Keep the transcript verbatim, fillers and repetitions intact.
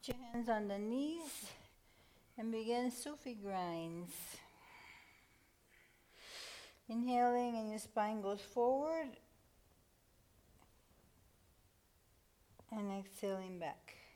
Put your hands on the knees and begin Sufi grinds. Inhaling and your spine goes forward and exhaling back.